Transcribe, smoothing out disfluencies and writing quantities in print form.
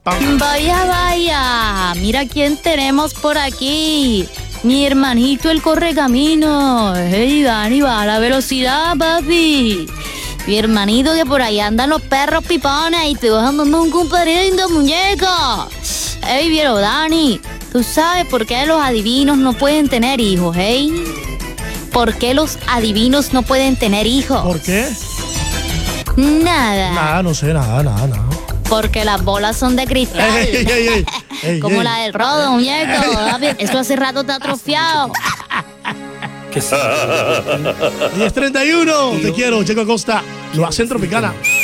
Vaya, vaya, mira quién tenemos por aquí. Mi hermanito el correcamino. Hey, Dani, va a la velocidad, papi. Mi hermanito que por ahí andan los perros pipones y te vas andando un compadriendo, muñeca. Hey, viejo Dani, ¿tú sabes por qué los adivinos no pueden tener hijos, hey? ¿Por qué los adivinos no pueden tener hijos? ¿Por qué? Nada. Nada, no sé, nada. Porque las bolas son de cristal. Como la del Rodo, muñeco. Esto hace rato está atrofiado. 10:31. Te quiero, Checo Acosta. Lo hacen Tropicana.